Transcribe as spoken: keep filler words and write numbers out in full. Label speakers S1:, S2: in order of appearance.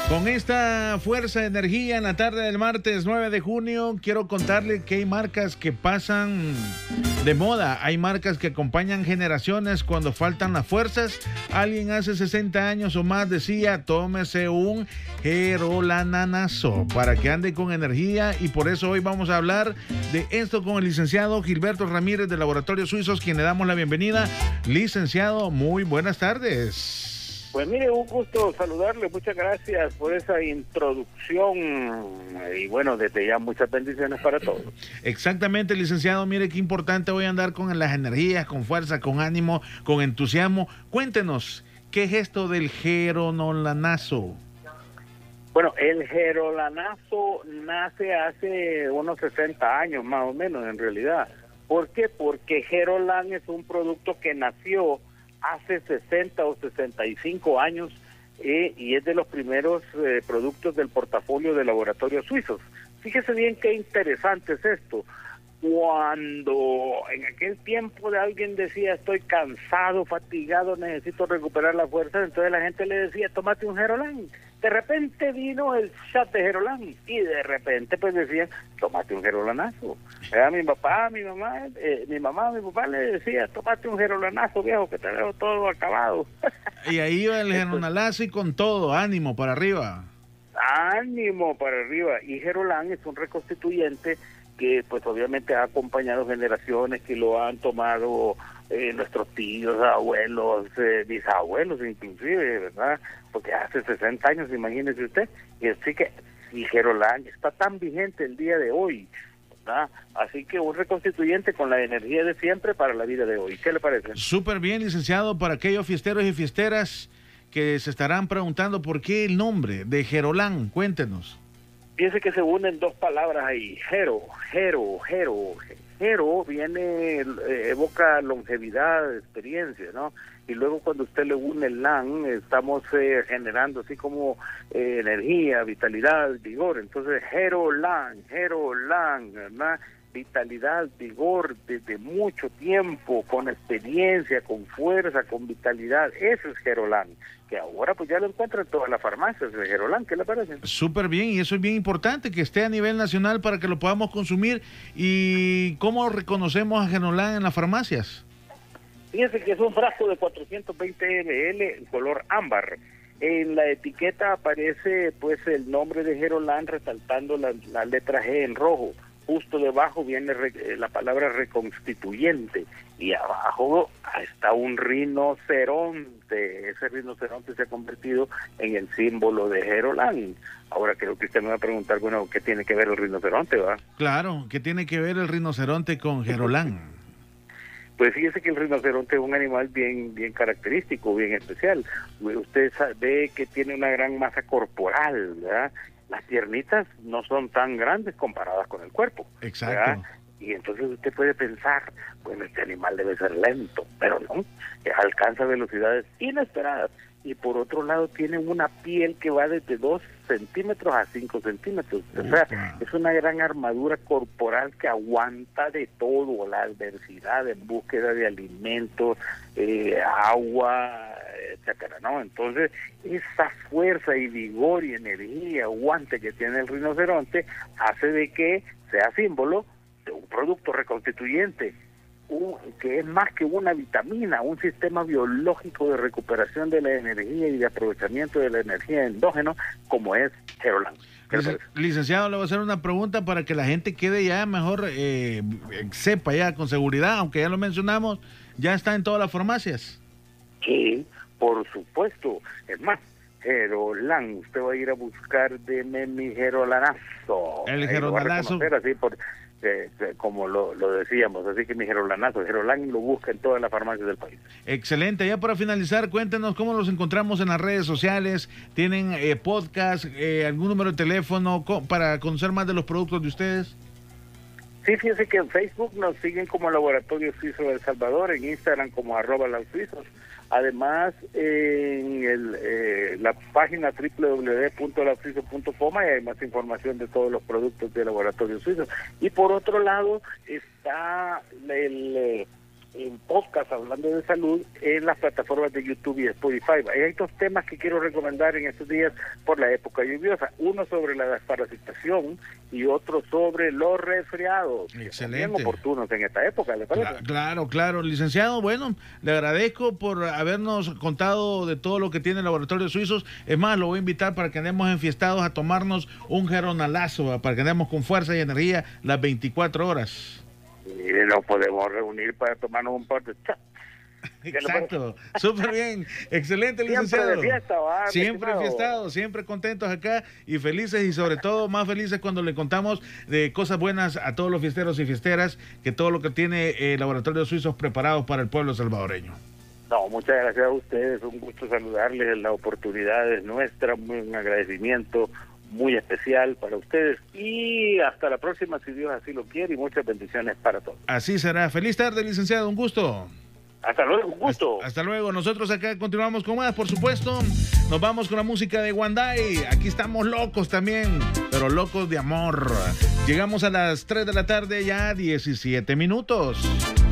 S1: Con esta fuerza de energía en la tarde del martes nueve de junio, quiero contarle que hay marcas que pasan de moda, hay marcas que acompañan generaciones cuando faltan las fuerzas. Alguien hace sesenta años o más decía, tómese un Gerolananazo para que ande con energía, y por eso hoy vamos a hablar de esto con el licenciado Gilberto Ramírez de Laboratorios Suizos, quien le damos la bienvenida. Licenciado, muy buenas tardes.
S2: Pues mire, un gusto saludarle, muchas gracias por esa introducción y bueno, desde ya muchas bendiciones para todos.
S1: Exactamente, licenciado, mire qué importante hoy andar con las energías, con fuerza, con ánimo, con entusiasmo. Cuéntenos, ¿qué es esto del Gerolananazo?
S2: Bueno, el Gerolanazo nace hace unos sesenta años más o menos en realidad. ¿Por qué? Porque Gerolan es un producto que nació hace sesenta o sesenta y cinco años eh, y es de los primeros eh, productos del portafolio de Laboratorios Suizos. Fíjese bien qué interesante es esto. Cuando en aquel tiempo de alguien decía estoy cansado, fatigado, necesito recuperar la fuerza, entonces la gente le decía tómate un Gerolan. De repente vino el shot de Gerolan y de repente pues decían tómate un Gerolanazo. Era mi papá, mi mamá, eh, mi mamá, mi papá le decía tómate un Gerolanazo, viejo, que te veo todo acabado.
S1: Y ahí iba el Gerolanazo y con todo, ánimo para arriba.
S2: Ánimo para arriba. Y Gerolan es un reconstituyente que pues obviamente ha acompañado generaciones que lo han tomado eh, nuestros tíos, abuelos, eh, bisabuelos inclusive, ¿verdad? Porque hace sesenta años, imagínese usted, y así que y Gerolan está tan vigente el día de hoy, ¿verdad? Así que un reconstituyente con la energía de siempre para la vida de hoy. ¿Qué le parece?
S1: Súper bien, licenciado, para aquellos fiesteros y fiesteras que se estarán preguntando por qué el nombre de Gerolan, cuéntenos.
S2: Piense que se unen dos palabras ahí, Gero, Gero, Gero. Gero viene, eh, evoca longevidad, experiencia, ¿no? Y luego cuando usted le une el lan, estamos eh, generando así como eh, energía, vitalidad, vigor. Entonces, Gerolan, Gerolan, ¿verdad? Vitalidad, vigor desde mucho tiempo, con experiencia, con fuerza, con vitalidad. Eso es Gerolan, que ahora pues ya lo encuentra en todas las farmacias de Gerolan. ¿Qué le parece?
S1: Súper bien, y eso es bien importante, que esté a nivel nacional para que lo podamos consumir. ¿Y cómo reconocemos a Gerolan en las farmacias?
S2: Fíjense que es un frasco de cuatrocientos veinte mililitros en color ámbar. En la etiqueta aparece pues el nombre de Gerolan resaltando la, la letra G en rojo. Justo debajo viene re, la palabra reconstituyente y abajo está un rinoceronte. Ese rinoceronte se ha convertido en el símbolo de Gerolan. Ahora creo que usted me va a preguntar, bueno, ¿qué tiene que ver el rinoceronte, va?
S1: Claro, ¿qué tiene que ver el rinoceronte con Gerolan?
S2: Pues fíjese que el rinoceronte es un animal bien bien característico, bien especial. Usted ve que tiene una gran masa corporal, ¿verdad? Las piernitas no son tan grandes comparadas con el cuerpo.
S1: Exacto.
S2: ¿Verdad? Y entonces usted puede pensar, bueno, este animal debe ser lento, pero no, alcanza velocidades inesperadas. Y por otro lado tiene una piel que va desde dos centímetros a cinco centímetros. O sea, es una gran armadura corporal que aguanta de todo, la adversidad en búsqueda de alimentos, eh, agua, etcétera, ¿no? Entonces, esa fuerza y vigor y energía, aguante que tiene el rinoceronte, hace de que sea símbolo de un producto reconstituyente, un, que es más que una vitamina, un sistema biológico de recuperación de la energía y de aprovechamiento de la energía endógeno, como es Gerolan.
S1: Lic licenciado, le voy a hacer una pregunta para que la gente quede ya mejor, eh, sepa ya con seguridad, aunque ya lo mencionamos, ya está en todas las farmacias.
S2: Sí, por supuesto. Es más, Gerolan, usted va a ir a buscar de mi Gerolanazo.
S1: El Gerolanazo.
S2: Así por, eh, como lo, lo decíamos, así que mi Gerolanazo, Gerolan lo busca en todas las farmacias del país.
S1: Excelente. Ya para finalizar, cuéntenos cómo los encontramos en las redes sociales. ¿Tienen eh, podcast, eh, algún número de teléfono para conocer más de los productos de ustedes?
S2: Sí, fíjense que en Facebook nos siguen como Laboratorio Suizo de El Salvador, en Instagram como arroba los suizos. Además, en el, eh, la página doble u doble u doble u punto la suizo punto com hay más información de todos los productos de Laboratorio Suizo. Y por otro lado está el, en podcast hablando de salud en las plataformas de YouTube y Spotify. Hay dos temas que quiero recomendar en estos días por la época lluviosa. Uno sobre la desparasitación y otro sobre los resfriados.
S1: Excelente.
S2: Bien oportunos en esta época, ¿le parece?
S1: Claro, claro, claro. Licenciado, bueno, le agradezco por habernos contado de todo lo que tiene el laboratorio suizos. Es más, lo voy a invitar para que andemos enfiestados a tomarnos un geronalazo, para que andemos con fuerza y energía las veinticuatro horas.
S2: Y nos podemos reunir para tomarnos un par de chats.
S1: Exacto, súper bien, excelente, licenciado.
S2: Siempre de fiesta, ¿va?
S1: Siempre fiestados, siempre contentos acá y felices, y sobre todo más felices cuando le contamos de cosas buenas a todos los fiesteros y fiesteras, que todo lo que tiene el eh, Laboratorio Suizos preparados para el pueblo salvadoreño.
S2: No, muchas gracias a ustedes, un gusto saludarles, la oportunidad es nuestra, un agradecimiento muy especial para ustedes, y hasta la próxima si Dios así lo quiere, y muchas bendiciones para todos.
S1: Así será. Feliz tarde, licenciado, un gusto.
S2: Hasta luego, un gusto.
S1: Hasta, hasta luego. Nosotros acá continuamos con más, por supuesto. Nos vamos con la música de Wandai. Aquí estamos locos también, pero locos de amor. Llegamos a las tres de la tarde, ya diecisiete minutos.